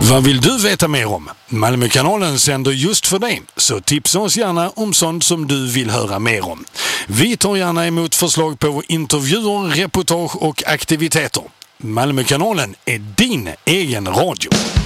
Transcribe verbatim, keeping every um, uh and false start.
Vad vill du veta mer om? Malmökanalen sänder just för dig, så tipsa oss gärna om sånt som du vill höra mer om. Vi tar gärna emot förslag på intervjuer, reportage och aktiviteter. Malmökanalen är din egen radio.